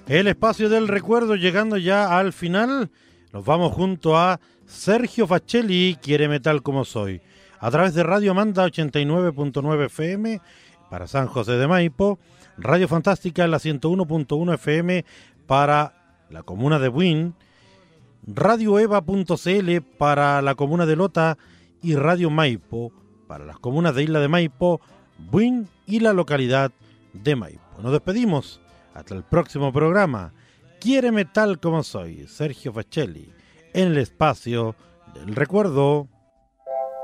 El espacio del recuerdo llegando ya al final. Nos vamos junto a Sergio Facelli, Quiéreme tal como soy, a través de Radio Manda 89.9 FM para San José de Maipo, Radio Fantástica en la 101.1 FM para la comuna de Buin, radioeva.cl para la comuna de Lota y Radio Maipo para las comunas de Isla de Maipo, Buin y la localidad de Maipo. Nos despedimos. Hasta el próximo programa. Quiéreme tal como soy, Sergio Facelli, en el espacio del recuerdo.